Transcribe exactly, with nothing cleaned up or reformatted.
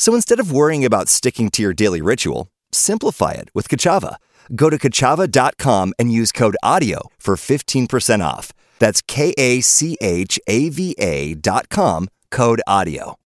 So instead of worrying about sticking to your daily ritual, simplify it with Kachava. Go to kachava dot com and use code AUDIO for fifteen percent off. That's K A C H A V A dot com, code AUDIO.